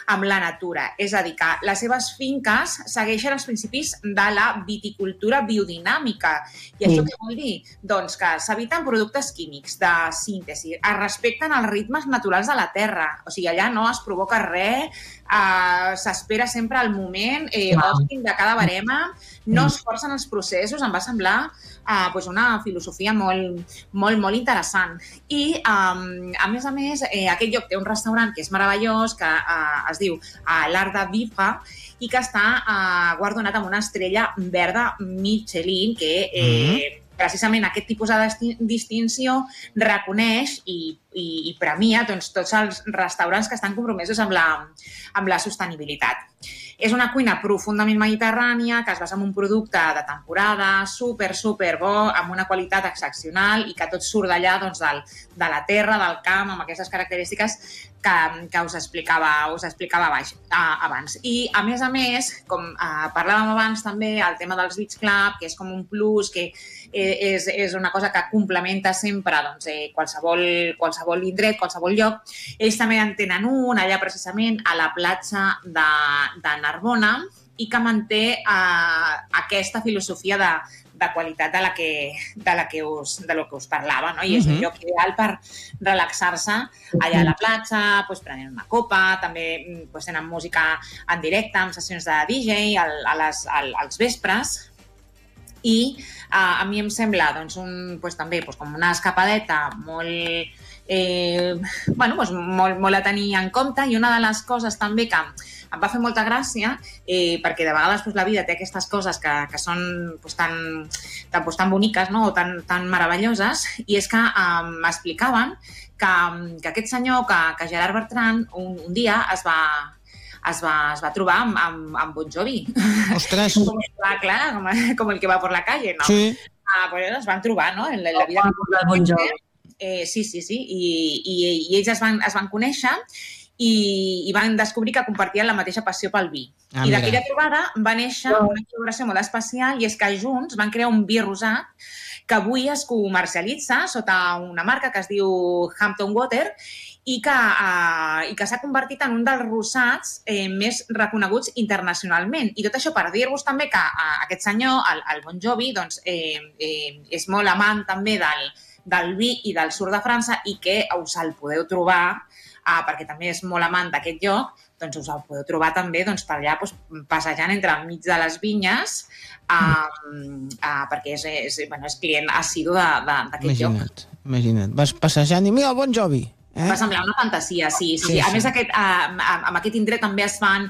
amb la natura. És a dir, que les seves finques segueixen els principis de la viticultura biodinàmica. I això què vol dir? Doncs que s'eviten productes químics de síntesi, es respecten els ritmes naturals de la terra. O sigui, allà no es provoca res, s'espera sempre el moment òptim de cada barema, no es forcen els processos, em va semblar una filosofia molt interessant. I, a més, aquest lloc té un restaurant que és meravellós, que es diu l'Art de Vivre, i que està guardonat amb una estrella verda Michelin, que precisament aquest tipus de distinció reconeix i premia tots els restaurants que estan compromesos amb la sostenibilitat. És una cuina profundament mediterrània que es basa en un producte de temporada super bo, amb una qualitat excepcional i que tot surt d'allà de la terra, del camp, amb aquestes característiques que us explicava abans. I, a més, com parlàvem abans també, el tema dels Beach Club, que és com un plus, que és una cosa que complementa sempre qualsevol indret, qualsevol lloc. Ells també en tenen un allà precisament a la platja de Narbona i que manté aquesta filosofia de qualitat de lo que us parlava, no? I és un lloc ideal per relaxar-se allà a la platja, prenent una copa, també tenen música en directe, amb sessions de DJ als vespres. I a mi em sembla també com una escapadeta molt a tenir en compte, i una de les coses també que em va fer molta gràcia, perquè de vegades la vida té aquestes coses que són tan boniques, no? O tan meravelloses, i és que m'explicaven que aquest senyor, que Gerard Bertran, un dia es va trobar amb Bon Jovi. Ostres! Clar, com el que va por la calle, no? Sí. Es van trobar, no? En la vida de Bon Jovi. Sí. I ells es van conèixer i van descobrir que compartien la mateixa passió pel vi. I d'aquella trobada va néixer una col·laboració molt especial, i és que junts van crear un vi rosat que avui es comercialitza sota una marca que es diu Hampton Water i que s'ha convertit en un dels rosats més reconeguts internacionalment. I tot això per dir-vos també que aquest senyor, el Bon Jovi, és molt amant també del vi i del sud de França, i que us el podeu trobar, perquè també és molt amant d'aquest lloc, doncs us el podeu trobar també per allà passejant enmig de les vinyes, perquè és client assidu d'aquest lloc. Imagina't, vas passejant i mira el Bon Jovi. Va semblar una fantasia, sí. A més, amb aquest indret també es fan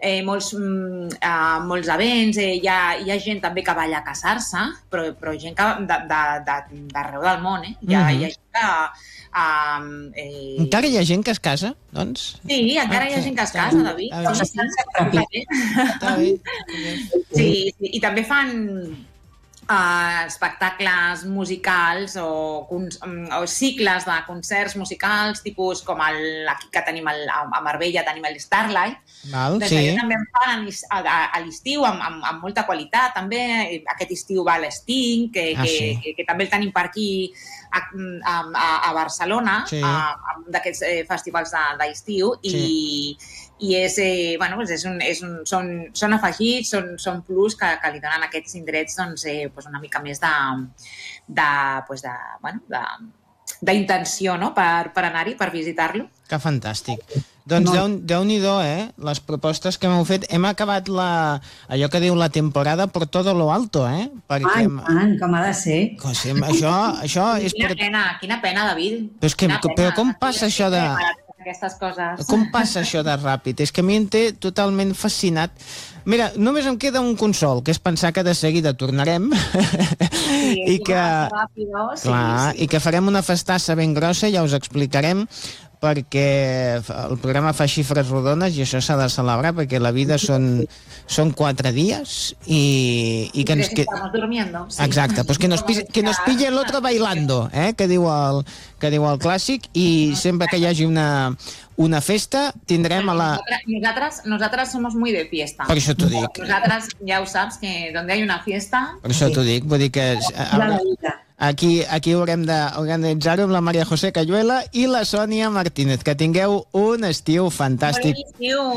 molts events, hi ha gent també que va allà a casar-se, però gent d'arreu del món, hi ha gent que... Encara hi ha gent que es casa, doncs? Sí, encara hi ha gent que es casa, David. Sí, i també fan espectacles musicals o cicles de concerts musicals, tipus com aquí que tenim a Marbella, tenim el Starlight. També en fan a l'estiu amb molta qualitat. També aquest estiu va l'Sting, que també el tenim per aquí a Barcelona, d'aquests festivals d'estiu, i són afegits, són plus que li donen a aquests indrets una mica més d'intenció per anar-hi, per visitar-lo. Que fantàstic. Doncs Déu-n'hi-do, les propostes que m'heu fet. Hem acabat allò que diu la temporada per todo lo alto, Ai, com ha de ser. Això és... Quina pena, David. Però com passa això de... Aquestes coses. Com passa això de ràpid? És que a mi em té totalment fascinat. Mira, només em queda un consol, que és pensar que de seguida tornarem i que farem una festassa ben grossa, ja us explicarem, perquè el programa fa xifres rodones i això s'ha de celebrar, perquè la vida són 4 dies i que ens... Estamos durmiendo. Exacte, pues que nos pille el otro bailando, que diu el clàssic, i sempre que hi hagi una festa tindrem a la... Nosotras somos muy de fiesta. Per això t'ho dic. Nosotras, ja ho saps, que donde hay una fiesta... Per això t'ho dic, vull dir que... Aquí haurem d'organitzar-ho amb la Maria José Cayuela i la Sònia Martínez. Que tingueu un estiu fantàstic. Bon estiu.